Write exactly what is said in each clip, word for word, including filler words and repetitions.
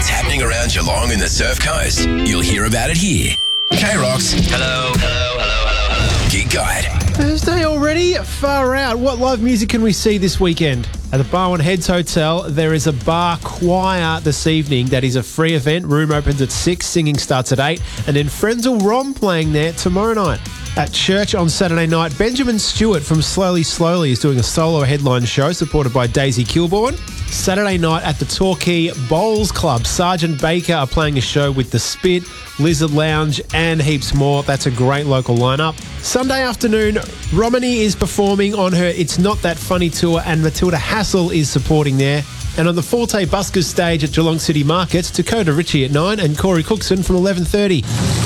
what's happening around Geelong and the Surf Coast? You'll hear about it here. K-Rocks. Hello, hello, hello, hello, hello. Gig Guide. Thursday already? Far out. What live music can we see this weekend? At the Barwon Heads Hotel, there is a bar choir this evening. That is a free event. Room opens at six, singing starts at eight, and then Frenzal Rom playing there tomorrow night. At church on Saturday night, Benjamin Stewart from Slowly Slowly is doing a solo headline show supported by Daisy Kilbourne. Saturday night at the Torquay Bowls Club, Sergeant Baker are playing a show with The Spit, Lizard Lounge and heaps more. That's a great local lineup. Sunday afternoon, Romany is performing on her It's Not That Funny tour and Matilda Hassel is supporting there. And on the Forte Buskers stage at Geelong City Market, Dakota Ritchie at nine and Corey Cookson from eleven thirty.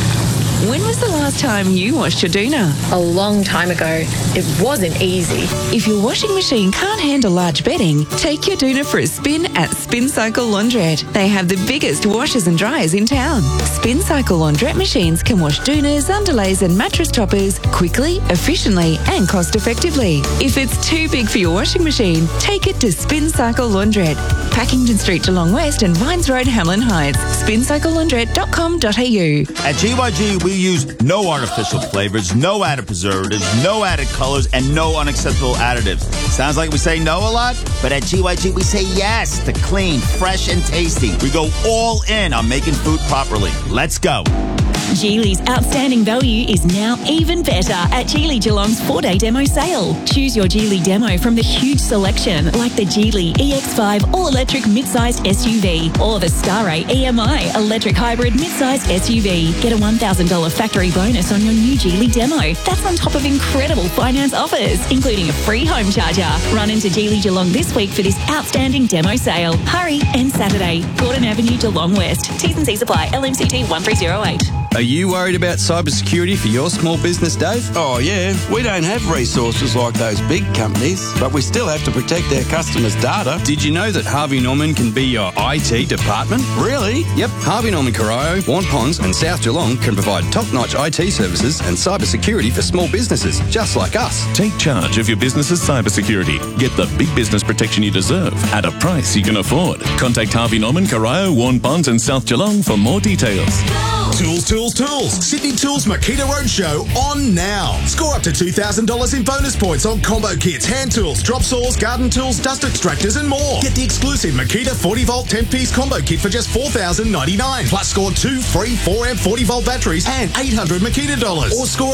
When was the last time you washed your doona? A long time ago. It wasn't easy. If your washing machine can't handle large bedding, take your doona for a spin at Spin Cycle Laundrette. They have the biggest washers and dryers in town. Spin Cycle Laundrette machines can wash doonas, underlays and mattress toppers quickly, efficiently and cost effectively. If it's too big for your washing machine, take it to Spin Cycle Laundrette. Packington Street, Geelong West and Vines Road, Hamlin Heights. spin cycle laundrette dot com dot a u. At G Y G, we use no artificial flavors, no added preservatives, no added colors, and no unacceptable additives. Sounds like we say no a lot, but at G Y G, we say yes to clean, fresh, and tasty. We go all in on making food properly. Let's go. Geely's outstanding value is now even better at Geely Geelong's four-day demo sale. Choose your Geely demo from the huge selection like the Geely E X five all-electric mid-sized S U V or the Starray E M I electric hybrid mid-sized S U V. Get a one thousand dollars factory bonus on your new Geely demo. That's on top of incredible finance offers, including a free home charger. Run into Geely Geelong this week for this outstanding demo sale. Hurry, end Saturday. Gordon Avenue, Geelong West. T's and C's apply. L M C T one three zero eight. Are you worried about cybersecurity for your small business, Dave? Oh, yeah. We don't have resources like those big companies, but we still have to protect our customers' data. Did you know that Harvey Norman can be your I T department? Really? Yep. Harvey Norman Corio, Wampons and South Geelong can provide top-notch I T services and cybersecurity for small businesses, just like us. Take charge of your business's cybersecurity. Get the big business protection you deserve at a price you can afford. Contact Harvey Norman, Corio, Wampons and South Geelong for more details. Tools, tools, tools. Sydney Tools Makita Roadshow on now. Score up to two thousand dollars in bonus points on combo kits, hand tools, drop saws, garden tools, dust extractors and more. Get the exclusive Makita forty volt ten piece combo kit for just four thousand ninety-nine dollars. Plus score two free four amp forty volt batteries and eight hundred Makita dollars. Or score